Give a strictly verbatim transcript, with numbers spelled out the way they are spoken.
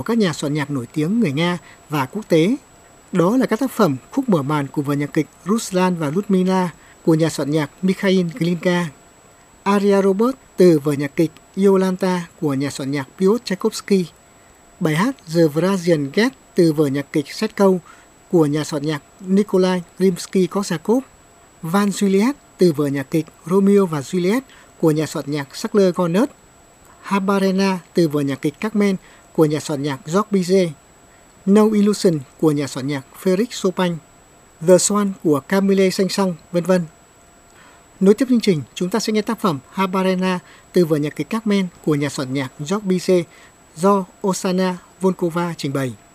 các nhà soạn nhạc nổi tiếng người Nga và quốc tế. Đó là các tác phẩm khúc mở màn của vở nhạc kịch Ruslan và Ludmila của nhà soạn nhạc Mikhail Glinka, Aria Robot từ vở nhạc kịch Iolanta của nhà soạn nhạc Piotr Tchaikovsky, bài hát The Vrazian Gate từ vở nhạc kịch Setkou của nhà soạn nhạc Nikolai Rimsky-Korsakov, Van Juliet từ vở nhạc kịch Romeo và Juliet của nhà soạn nhạc Sackler Gornat, Habarena từ vở nhạc kịch Carmen của nhà soạn nhạc George Bizet, No Illusion của nhà soạn nhạc Frédéric Chopin, The Swan của Camille Saint-Saëns, vân vân. Nối tiếp chương trình, chúng ta sẽ nghe tác phẩm Habarena từ vở nhạc kịch Carmen của nhà soạn nhạc George Bizet do Oksana Volkova trình bày.